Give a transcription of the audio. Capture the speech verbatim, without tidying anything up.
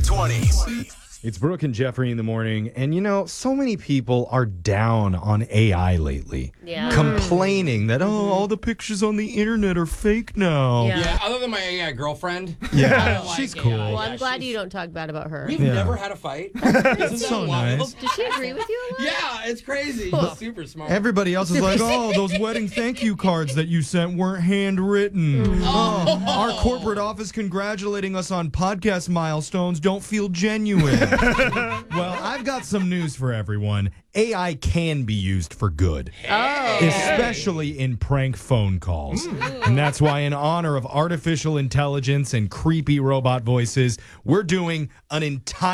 twenties. It's Brooke and Jeffrey in the morning, and you know, so many people are down on A I lately. Yeah. Complaining that, oh, all the pictures on the internet are fake now. Yeah. Yeah, other than my A I girlfriend. Yeah, I don't like she's A I. cool. Well, Yeah, I'm glad she's- you don't talk bad about her. We've Yeah. never had a fight. Isn't that so wild? nice. Does she agree with you a lot? Yeah, it's crazy. Cool. She's super smart. Everybody else is like, oh, those wedding thank you cards that you sent weren't handwritten. Oh, our corporate office congratulating us on podcast milestones don't feel genuine. Well, I've got some news for everyone. A I can be used for good. Oh. Especially in prank phone calls. And that's why, in honor of artificial intelligence and creepy robot voices, we're doing an entire